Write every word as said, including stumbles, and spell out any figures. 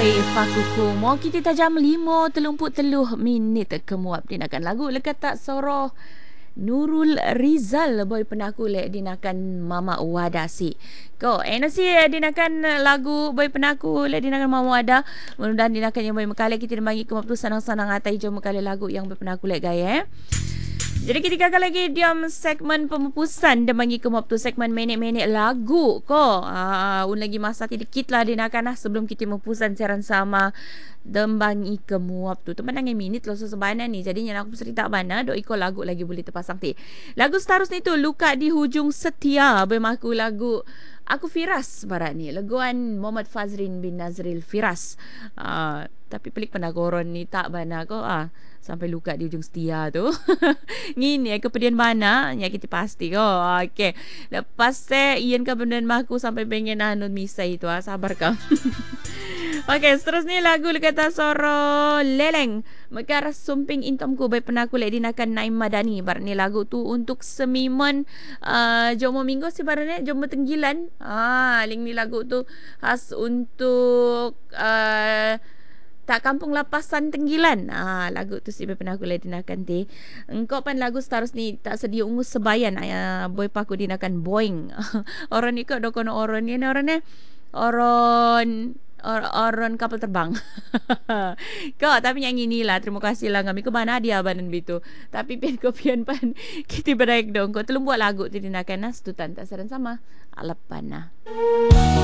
Boy Fakuku mau kita tajam lima telumpuk teluh minit kemuap dinakan lagu lekat tak soroh Nurul Rizal boy penaku lek dinakan Mama Wadasi. Ko enasi dinakan lagu boy penaku lek dinakan Mama Wada. Mudah-mudahan dinakan yang boy mekale kita bagi kemuap tu sanang-sanang atai jom mekale lagu yang boy penaku lek gaya eh. Jadi kita akan lagi diam segmen pemupusan dan bagi kemuap tu segmen menek-menek lagu ko. Ah, un lagi masa sedikit lah dinakan lah sebelum kita memupusan siaran sama dembangi kemuap tu. Tu menang minit lo sesebana ni. Jadinya aku cerita mana dok iko lagu lagi boleh terpasang ti. Lagu seterusnya tu Luka di Hujung Setia bermaku lagu Aku Firas barat ni. Laguan Muhammad Fazrin bin Nazril Firas. Ah, tapi pelik pendagoron ni tak bana ko ah sampai luka di hujung setia tu. Ngini kepedian mana ya kita pasti ko. Okey. Lepas se ian ka benden maku sampai pengen anun misai tu ah sabar ka. Okey, seterusnya lagu kata soro leleng mekar sumping intomku baik penaku lek dinakan Naim Madani. Bar ni lagu tu untuk semimon uh, Jomo Minggu si barane Jomo Tenggilan. Ah, ling ni lagu tu khas untuk uh, Tak Kampung Lapasan Tenggilan. Ah, lagu tu si pernah aku lihat dinakan ti. Engkau pan lagu seterus ni tak sedia ungu sebayan ayah boy paku dinakan boing. Orang ni kau dokono orang ni orang ni orang or, orang kapal terbang. Kau tapi nyanyi ni lah. Terima kasih lah kami ke mana dia banan bitu. Tapi pian ko pian pan kita beraik dong. Kau telum buat lagu ti dinakan nas tu tak saran sama. Alap panah.